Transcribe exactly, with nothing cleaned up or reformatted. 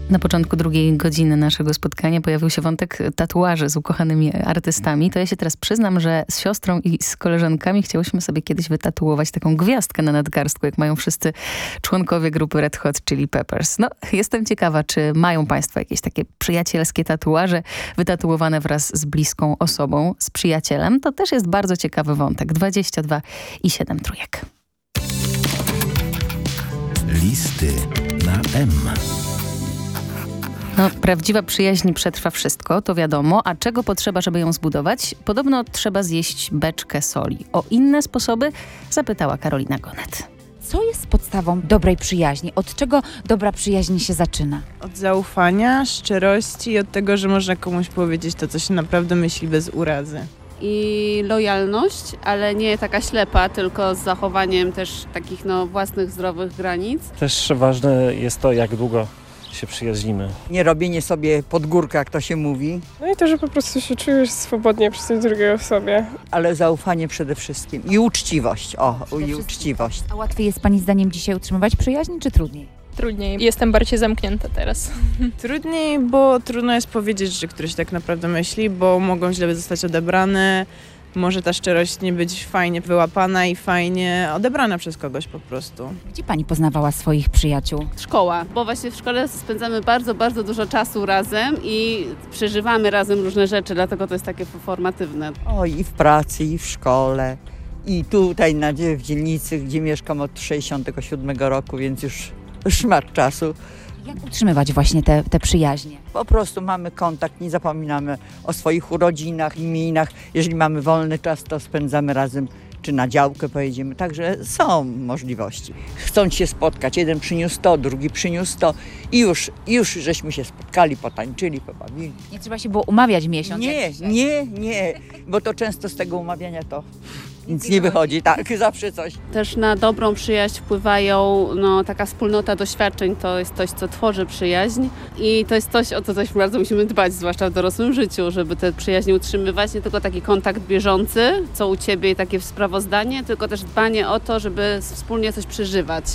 Na początku drugiej godziny naszego spotkania pojawił się wątek tatuaży z ukochanymi artystami. To ja się teraz przyznam, że z siostrą i z koleżankami chciałyśmy sobie kiedyś wytatuować taką gwiazdkę na nadgarstku, jak mają wszyscy członkowie grupy Red Hot Chili Peppers. No, jestem ciekawa, czy mają państwo jakieś takie przyjacielskie tatuaże wytatuowane wraz z bliską osobą, z przyjacielem. To też jest bardzo ciekawy wątek. dwadzieścia dwa i siedem trójek. Listy na M. No, prawdziwa przyjaźń przetrwa wszystko, to wiadomo. A czego potrzeba, żeby ją zbudować? Podobno trzeba zjeść beczkę soli. O inne sposoby zapytała Karolina Gonet. Co jest podstawą dobrej przyjaźni? Od czego dobra przyjaźń się zaczyna? Od zaufania, szczerości i od tego, że można komuś powiedzieć to, co się naprawdę myśli bez urazy. I lojalność, ale nie taka ślepa, tylko z zachowaniem też takich no, własnych zdrowych granic. Też ważne jest to, jak długo się przyjaźnimy. Nie robienie sobie pod górkę, jak to się mówi. No i to, że po prostu się czujesz swobodnie przy tej drugiej osobie. Ale zaufanie przede wszystkim i uczciwość. O, i uczciwość. A łatwiej jest pani zdaniem dzisiaj utrzymywać przyjaźń, czy trudniej? Trudniej. Jestem bardziej zamknięta teraz. Trudniej, bo trudno jest powiedzieć, że ktoś tak naprawdę myśli, bo mogą źle zostać odebrane. Może ta szczerość nie być fajnie wyłapana i fajnie odebrana przez kogoś po prostu. Gdzie pani poznawała swoich przyjaciół? Szkoła, bo właśnie w szkole spędzamy bardzo, bardzo dużo czasu razem i przeżywamy razem różne rzeczy, dlatego to jest takie formatywne. O, i w pracy, i w szkole. I tutaj na, w dzielnicy, gdzie mieszkam od sześćdziesiątego siódmego roku, więc już szmat czasu. Jak utrzymywać właśnie te, te przyjaźnie? Po prostu mamy kontakt, nie zapominamy o swoich urodzinach, imieninach. Jeżeli mamy wolny czas, to spędzamy razem, czy na działkę pojedziemy. Także są możliwości. Chcą się spotkać, jeden przyniósł to, drugi przyniósł to i już, już żeśmy się spotkali, potańczyli, pobawili. Nie trzeba się było umawiać miesiąc? Nie, nie, nie, bo to często z tego umawiania to nic nie wychodzi, tak, zawsze coś. Też na dobrą przyjaźń wpływają no, taka wspólnota doświadczeń, to jest coś, co tworzy przyjaźń i to jest coś, o co też bardzo musimy dbać, zwłaszcza w dorosłym życiu, żeby te przyjaźnie utrzymywać, nie tylko taki kontakt bieżący, co u ciebie i takie sprawozdanie, tylko też dbanie o to, żeby wspólnie coś przeżywać.